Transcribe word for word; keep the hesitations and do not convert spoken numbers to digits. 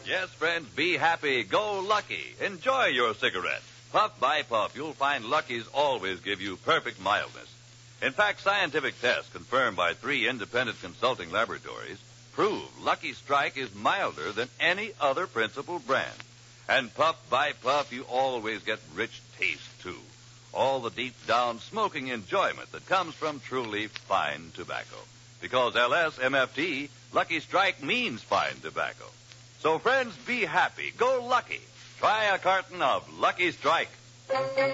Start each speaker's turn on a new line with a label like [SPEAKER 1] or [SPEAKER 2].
[SPEAKER 1] Yes, friends, be happy. Go Lucky. Enjoy your cigarette. Puff by puff, you'll find Lucky's always give you perfect mildness. In fact, scientific tests confirmed by three independent consulting laboratories prove Lucky Strike is milder than any other principal brand. And puff by puff, you always get rich taste, too. All the deep down smoking enjoyment that comes from truly fine tobacco. Because L S M F T, Lucky Strike means fine tobacco. So, friends, be happy. Go Lucky. Try a carton of Lucky Strike.